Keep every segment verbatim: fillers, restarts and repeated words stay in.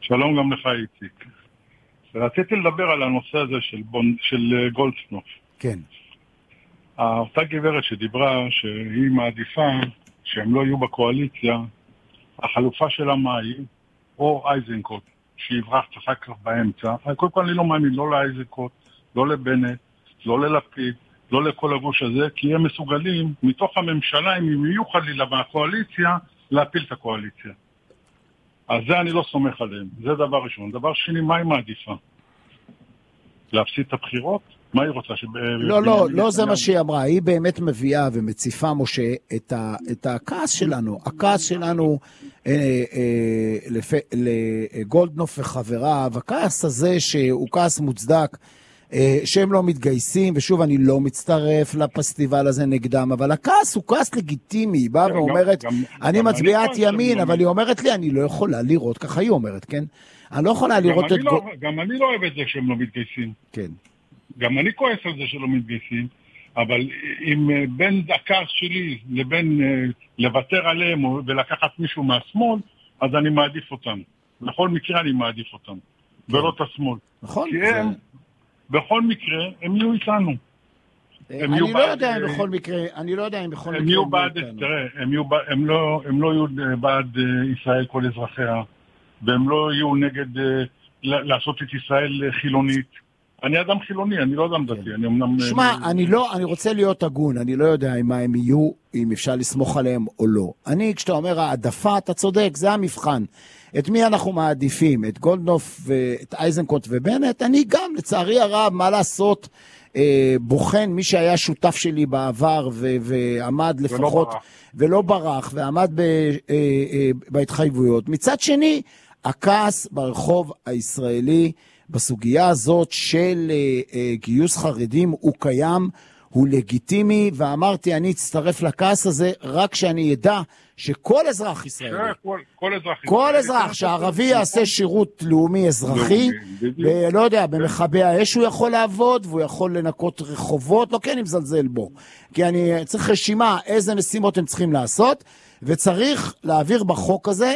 שלום גם לך, איציק. רציתי לדבר על הנושא הזה של, בונ... של גולדקנופ. כן. אותה גברת שדיברה שהיא מעדיפה שהם לא יהיו בקואליציה, החלופה שלה מה היא? או אייזנקוט, שיברח אחר כך באמצע. קודם כל אני לא מאמין, לא לאייזנקוט, לא לבנט, לא ללפיד, לא לכל הגוש הזה, כי הם מסוגלים, מתוך הממשלה, אם הם יהיו חלילה מהקואליציה, להפיל את הקואליציה. אז זה אני לא סומך עליהם. זה דבר ראשון. דבר שני, מה היא מעדיפה? להפסיד את הבחירות? מה היא רוצה? שב... לא, לא, לא זה מה שהיא אמרה. היא באמת מביאה ומציפה, משה, את, ה, את הכעס שלנו. הכעס שלנו אה, אה, לפ... לגולדנוף וחבריו, הכעס הזה שהוא כעס מוצדק, שהם לא מתגייסים, ושוב אני לא מצטרף לפסטיבל הזה נגדם, אבל הכעס הוא כעס לגיטימי, היא באה ואומרת, אני מצביעת ימין, אבל היא אומרת לי, אני לא יכולה לראות, ככה היא אומרת, כן? אני לא יכולה לראות את... גם אני לא אוהב את זה שהם לא מתגייסים. כן. גם אני כועס על זה שלא מתגייסים, אבל אם בין הכעס שלי לבין לוותר עליהם ולקחת מישהו מהשמאל, אז אני מעדיף אותם. בכל מקרה אני מעדיף אותם, ולא את השמאל. נכון. כי הם... בכל מקרה, הם יהיו איתנו. אני לא יודע אם בכל מקרה, אני לא יודע אם בכל מקרה הם יהיו בעד, תראה, הם לא יהיו בעד ישראל כל אזרחיה, והם לא יהיו נגד לעשות את ישראל חילונית. אני אדם חילוני, אני לא אדם דתי. שמע, אני לא, אני רוצה להיות הגון, אני לא יודע אם הם יהיו, אם אפשר לסמוך עליהם או לא. אני, כשאתה אומר העדפה, אתה צודק, זה המבחן. את מי אנחנו מעדיפים? את גולדנוף ואת אייזנקוט ובנט? אני גם, לצערי הרב, מה לעשות, אה, בוחן מי שהיה שותף שלי בעבר ו- ועמד לפחות, ולא ברח, ולא ברח ועמד ב- אה, אה, בהתחייבויות. מצד שני, הכעס ברחוב הישראלי בסוגיה הזאת של אה, אה, גיוס חרדים הוא קיים, הוא לגיטימי, ואמרתי, אני אצטרף לכעס הזה רק שאני ידע שכל אזרח ישראלי, כל, כל אזרח, כל אזרח שהערבי יעשה שירות לאומי אזרחי, ולא יודע, במכבי האש הוא יכול לעבוד, והוא יכול לנקות רחובות, לא כן מזלזל בו, כי אני צריך רשימה איזה משימות הם צריכים לעשות, וצריך להעביר בחוק הזה,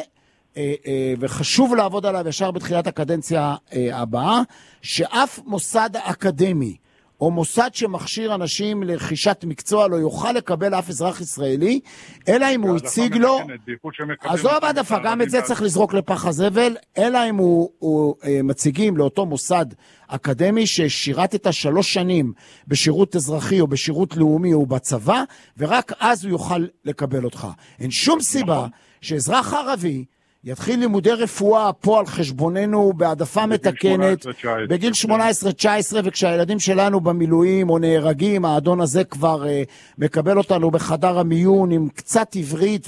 וחשוב לעבוד עליו ישר בתחילת הקדנציה הבאה, שאף מוסד אקדמי, או מוסד שמכשיר אנשים לרכישת מקצוע לא יוכל לקבל אף אזרח ישראלי, אלא אם הוא הציג לו, אז לא העדפה, גם את זה צריך לזרוק לפח הזבל, אלא אם הוא, הוא מציגים לאותו מוסד אקדמי ששירת את השלוש שנים בשירות אזרחי או בשירות לאומי או בצבא, ורק אז הוא יוכל לקבל אותך. אין שום סיבה שאזרח ערבי יתחיל לימודי רפואה פה על חשבוננו בהעדפה מתקנת בגיל שמונה עשרה תשע עשרה, וכשהילדים שלנו במילואים או נהרגים, האדון הזה כבר uh, מקבל אותנו בחדר המיון עם קצת עברית,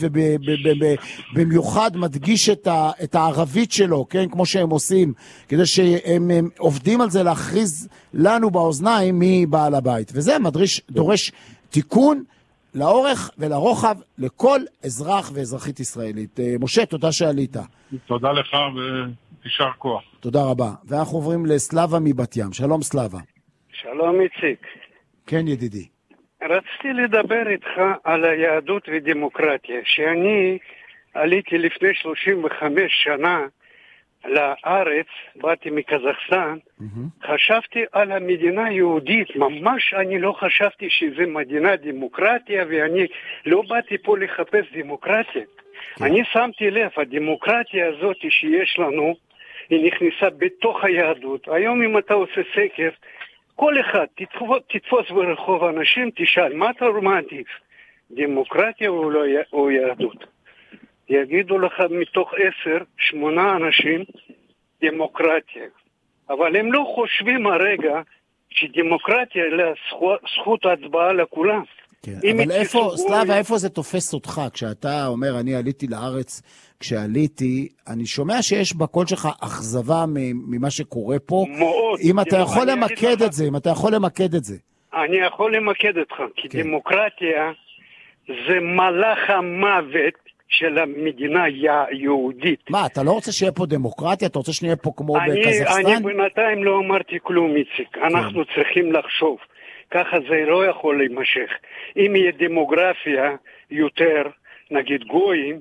ובמיוחד מדגיש את, ה, את הערבית שלו, כן, כמו שהם עושים, כדי שהם עובדים על זה להכריז לנו באוזניים מי בעל הבית, וזה מדריש, דורש תיקון לאורך ולרוחב לכל אזרח ואזרחית ישראלית. משה, תודה שעלית. תודה לך ותישאר כוח. תודה רבה. ואנחנו עוברים לסלאבה מבת ים. שלום סלאבה. שלום איציק. כן ידידי. רציתי לדבר איתך על היהדות ודמוקרטיה, שאני עליתי לפני שלושים וחמש שנה לארץ, באתי מקזחסטן, mm-hmm. חשבתי על המדינה היהודית, ממש אני לא חשבתי שזה מדינה דמוקרטיה, ואני לא באתי פה לחפש דמוקרטיה. Okay. אני שמתי לב, הדמוקרטיה הזאת שיש לנו, היא נכנסה בתוך היהדות. היום אם אתה עושה סקר, כל אחד תתפוס, תתפוס ברחוב אנשים, תשאל, מה אתה מעדיף? דמוקרטיה או, לא, או יהדות? יגידו לך מתוך עשר, שמונה אנשים, דמוקרטיה. אבל הם לא חושבים הרגע שדמוקרטיה לזכות הצבעה לכולם. כן, אבל איפה, סלאבה, איפה זה תופס אותך? כשאתה אומר, אני עליתי לארץ, כשעליתי, אני שומע שיש בקול שלך אכזבה ממה שקורה פה. מאוד. אם אתה יכול למקד את זה, אם אתה יכול למקד את זה. אני יכול למקד אותך, כי דמוקרטיה זה מלאך המוות של המדינה היהודית. מה, אתה לא רוצה שיהיה פה דמוקרטיה? אתה רוצה שנהיה פה כמו בקזחסטן? אני בינתיים לא אמרתי כלום, איציק. אנחנו צריכים לחשוב. ככה זה לא יכול להימשך. אם יהיה דמוגרפיה יותר, נגיד גויים,